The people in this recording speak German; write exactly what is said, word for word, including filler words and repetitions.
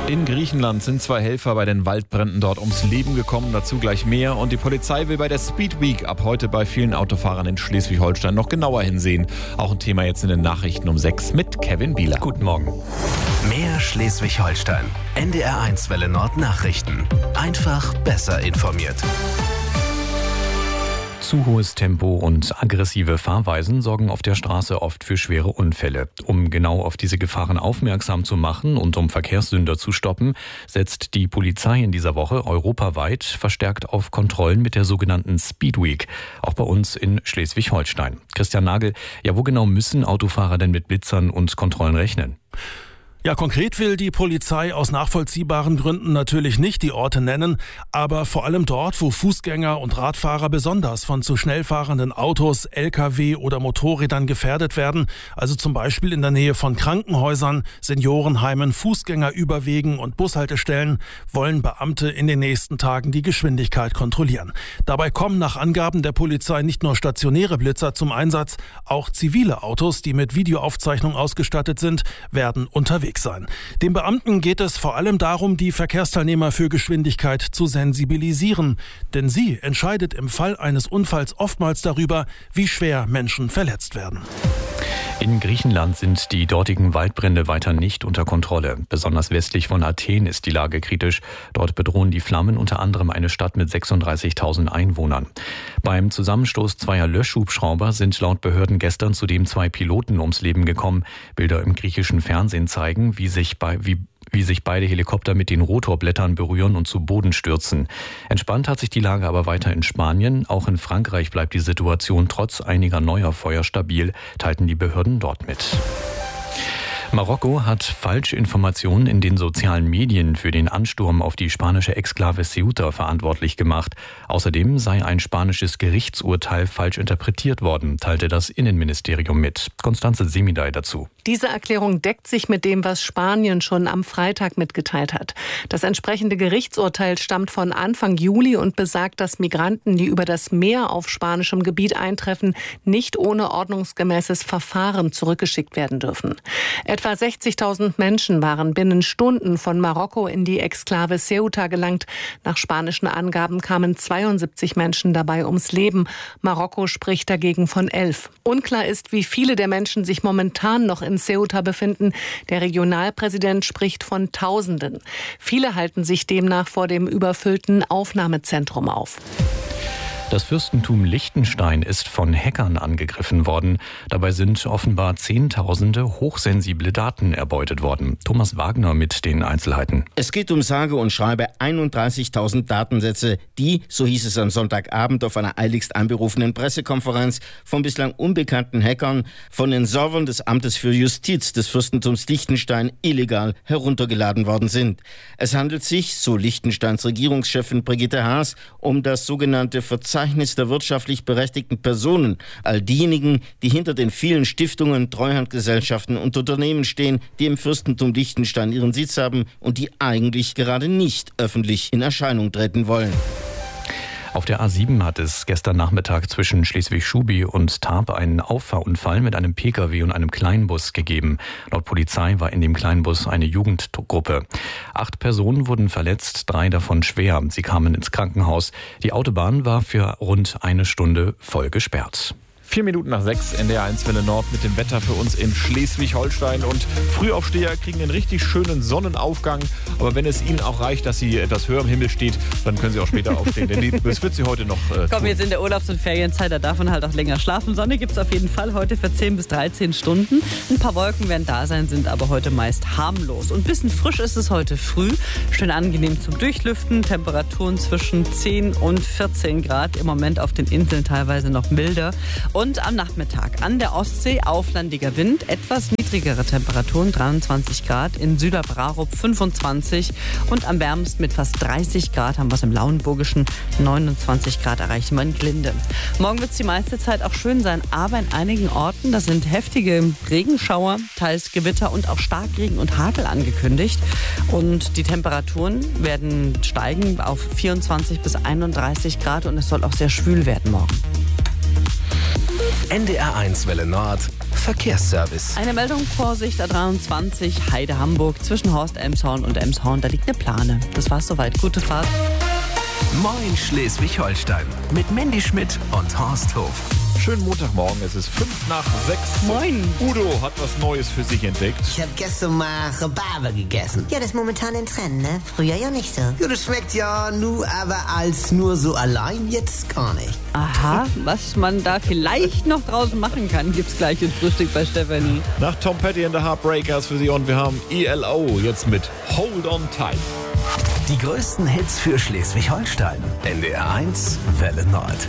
In Griechenland sind zwei Helfer bei den Waldbränden dort ums Leben gekommen, dazu gleich mehr. Und die Polizei will bei der Speed Week ab heute bei vielen Autofahrern in Schleswig-Holstein noch genauer hinsehen. Auch ein Thema jetzt in den Nachrichten um sechs mit Kevin Bieler. Guten Morgen. Mehr Schleswig-Holstein. N D R eins Welle Nord Nachrichten. Einfach besser informiert. Zu hohes Tempo und aggressive Fahrweisen sorgen auf der Straße oft für schwere Unfälle. Um genau auf diese Gefahren aufmerksam zu machen und um Verkehrssünder zu stoppen, setzt die Polizei in dieser Woche europaweit verstärkt auf Kontrollen mit der sogenannten Speed Week, auch bei uns in Schleswig-Holstein. Christian Nagel, ja, wo genau müssen Autofahrer denn mit Blitzern und Kontrollen rechnen? Ja, konkret will die Polizei aus nachvollziehbaren Gründen natürlich nicht die Orte nennen, aber vor allem dort, wo Fußgänger und Radfahrer besonders von zu schnell fahrenden Autos, L K W oder Motorrädern gefährdet werden, also zum Beispiel in der Nähe von Krankenhäusern, Seniorenheimen, Fußgängerüberwegen und Bushaltestellen, wollen Beamte in den nächsten Tagen die Geschwindigkeit kontrollieren. Dabei kommen nach Angaben der Polizei nicht nur stationäre Blitzer zum Einsatz, auch zivile Autos, die mit Videoaufzeichnung ausgestattet sind, werden unterwegs sein. Den Beamten geht es vor allem darum, die Verkehrsteilnehmer für Geschwindigkeit zu sensibilisieren. Denn sie entscheidet im Fall eines Unfalls oftmals darüber, wie schwer Menschen verletzt werden. In Griechenland sind die dortigen Waldbrände weiter nicht unter Kontrolle. Besonders westlich von Athen ist die Lage kritisch. Dort bedrohen die Flammen unter anderem eine Stadt mit sechsunddreißigtausend Einwohnern. Beim Zusammenstoß zweier Löschhubschrauber sind laut Behörden gestern zudem zwei Piloten ums Leben gekommen. Bilder im griechischen Fernsehen zeigen, wie sich bei wie wie sich beide Helikopter mit den Rotorblättern berühren und zu Boden stürzen. Entspannt hat sich die Lage aber weiter in Spanien. Auch in Frankreich bleibt die Situation trotz einiger neuer Feuer stabil, teilten die Behörden dort mit. Marokko hat falsche Informationen in den sozialen Medien für den Ansturm auf die spanische Exklave Ceuta verantwortlich gemacht. Außerdem sei ein spanisches Gerichtsurteil falsch interpretiert worden, teilte das Innenministerium mit. Constanze Semidai dazu. Diese Erklärung deckt sich mit dem, was Spanien schon am Freitag mitgeteilt hat. Das entsprechende Gerichtsurteil stammt von Anfang Juli und besagt, dass Migranten, die über das Meer auf spanischem Gebiet eintreffen, nicht ohne ordnungsgemäßes Verfahren zurückgeschickt werden dürfen. Etwa sechzigtausend Menschen waren binnen Stunden von Marokko in die Exklave Ceuta gelangt. Nach spanischen Angaben kamen zweiundsiebzig Menschen dabei ums Leben. Marokko spricht dagegen von elf. Unklar ist, wie viele der Menschen sich momentan noch in Ceuta befinden. Der Regionalpräsident spricht von Tausenden. Viele halten sich demnach vor dem überfüllten Aufnahmezentrum auf. Das Fürstentum Liechtenstein ist von Hackern angegriffen worden. Dabei sind offenbar Zehntausende hochsensible Daten erbeutet worden. Thomas Wagner mit den Einzelheiten. Es geht um sage und schreibe einunddreißigtausend Datensätze, die, so hieß es am Sonntagabend auf einer eiligst einberufenen Pressekonferenz, von bislang unbekannten Hackern von den Servern des Amtes für Justiz des Fürstentums Liechtenstein illegal heruntergeladen worden sind. Es handelt sich, so Liechtensteins Regierungschefin Brigitte Haas, um das sogenannte Verzeichnis der wirtschaftlich berechtigten Personen, all diejenigen, die hinter den vielen Stiftungen, Treuhandgesellschaften und Unternehmen stehen, die im Fürstentum Liechtenstein ihren Sitz haben und die eigentlich gerade nicht öffentlich in Erscheinung treten wollen. Auf der A sieben hat es gestern Nachmittag zwischen Schleswig-Schubi und Tarp einen Auffahrunfall mit einem Pkw und einem Kleinbus gegeben. Laut Polizei war in dem Kleinbus eine Jugendgruppe. Acht Personen wurden verletzt, drei davon schwer. Sie kamen ins Krankenhaus. Die Autobahn war für rund eine Stunde voll gesperrt. Vier Minuten nach sechs, N D R eins Welle Nord mit dem Wetter für uns in Schleswig-Holstein. Und Frühaufsteher kriegen einen richtig schönen Sonnenaufgang. Aber wenn es Ihnen auch reicht, dass Sie etwas höher im Himmel steht, dann können Sie auch später aufstehen. Denn das wird Sie heute noch äh, Komm, jetzt in der Urlaubs- und Ferienzeit, da darf man halt auch länger schlafen. Sonne gibt es auf jeden Fall heute für zehn bis dreizehn Stunden. Ein paar Wolken werden da sein, sind aber heute meist harmlos. Und ein bisschen frisch ist es heute früh. Schön angenehm zum Durchlüften. Temperaturen zwischen zehn und vierzehn Grad. Im Moment auf den Inseln teilweise noch milder. Und am Nachmittag an der Ostsee auflandiger Wind, etwas niedrigere Temperaturen, dreiundzwanzig Grad, in Süderbrarup fünfundzwanzig und am wärmsten mit fast dreißig Grad haben wir es im Lauenburgischen, neunundzwanzig Grad erreichen wir in Glinde. Morgen wird es die meiste Zeit auch schön sein, aber in einigen Orten, da sind heftige Regenschauer, teils Gewitter und auch Starkregen und Hagel angekündigt. Und die Temperaturen werden steigen auf vierundzwanzig bis einunddreißig Grad und es soll auch sehr schwül werden morgen. N D R eins Welle Nord. Verkehrsservice. Eine Meldung, Vorsicht, A dreiundzwanzig, Heide Hamburg, zwischen Horst-Elmshorn und Elmshorn, da liegt eine Plane. Das war's soweit. Gute Fahrt. Moin Schleswig-Holstein. Mit Mandy Schmidt und Horst Hof. Schönen Montagmorgen, es ist fünf nach sechs. Moin. Udo hat was Neues für sich entdeckt. Ich habe gestern mal Rhabarber gegessen. Ja, das ist momentan ein Trend, ne? Früher ja nicht so. Ja, das schmeckt ja nur, aber als nur so allein jetzt gar nicht. Aha, was man da vielleicht noch draußen machen kann, gibt's gleich im Frühstück bei Stefanie. Nach Tom Petty and the Heartbreakers für Sie und wir haben E L O jetzt mit Hold on Tight. Die größten Hits für Schleswig-Holstein. N D R eins Welle Nord.